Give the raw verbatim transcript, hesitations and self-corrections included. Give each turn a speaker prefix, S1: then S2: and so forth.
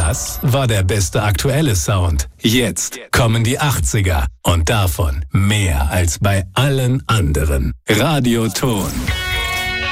S1: Das war der beste aktuelle Sound. Jetzt kommen die achtziger und davon mehr als bei allen anderen. Radioton.